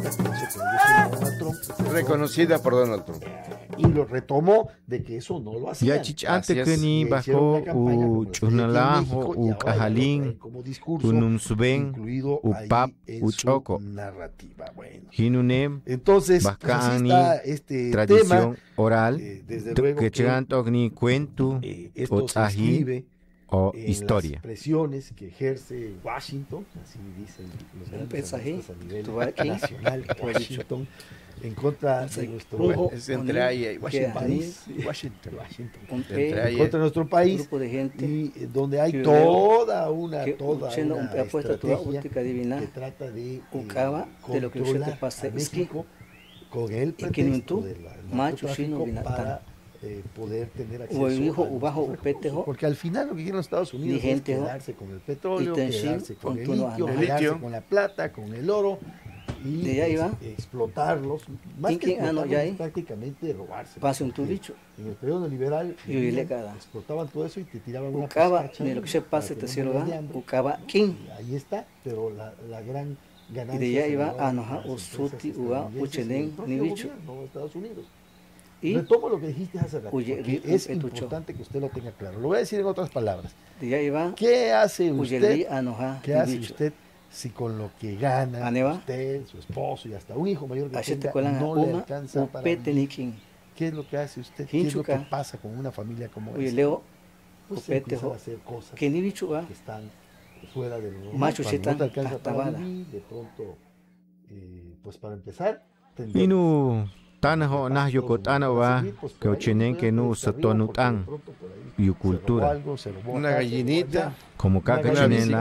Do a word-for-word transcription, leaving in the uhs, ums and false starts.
despacio que ellos Donald Trump. Reconocida por Donald Trump. Y lo retomó de que eso no lo hacía. Ya chichante que ni bajo u chunalajo u cajalín unum suben u pap u choco bueno. hinunem Entonces, pues así está este tradición tema, oral eh, desde luego que chegan ni cuento eh, esto o se tzahi escribe o en historia. las presiones que ejerce Washington, así dicen los grandes analistas a nivel nacional, Washington, en contra de nuestro Es entre Haya y Washington. país, Washington. Washington, Entre en Haya. contra de nuestro país, grupo de gente y eh, donde hay que toda una, que toda uchendo una un apuesta toda estrategia útica divina que trata de eh, ucaba de lo que usted controlar pasa a es que México con el y que pretexto tú, del macho, narcotráfico chino, binatán. para eh, poder tener O acceso el hijo a ubajo nuestros upetejo, recursos, porque al final lo que quieren los Estados Unidos es Dijentejo, quedarse con el petróleo, Itenshim, quedarse con el con todo litio, anal. quedarse Litio. con la plata, con el oro y De allá iba. ex- explotarlos, más que Tinkin, ah, no, explotarlos, ya es ahí. prácticamente robarse. Pase un tubicho. En el periodo liberal Y oírle cada. explotaban todo eso y te tiraban una Ucaba, pescacha de lo que se para pase que te no sirva, mueras de hambre. ucaba king. Y ahí está, pero la, la gran Y ganancia de allá se iba llevaban a noja las usuti empresas uga estadounidenses y el uchelen propio ni bicho. gobierno de Estados Unidos. Y Retomo lo que dijiste hace rato, Uye- porque ri- es petucho. importante que usted lo tenga claro. Lo voy a decir en otras palabras. de allá iba ¿Qué hace uyeli usted? a noja ¿Qué ni hace bicho. usted si con lo que gana Aneva. usted, su esposo y hasta un hijo mayor que Así te tenga cuelan a no le uma alcanza para upete vivir? ni king. ¿Qué es lo que hace usted? ¿Qué es lo que Hinchuca. pasa con una familia como Oye esta? leo Pues se upete empiezan a jo hacer cosas que ni bicho va. que están fuera de lo normal. Macho Cuando cheta, no te alcanza para acabada. vivir, de pronto, eh, pues para empezar, tendrás- Inu tanaho nah yokotana va que ochenen que nu satonutan y y cultura algo, se robó Una acá, se robó gallinita. allá. como Una caca gallinita. chinela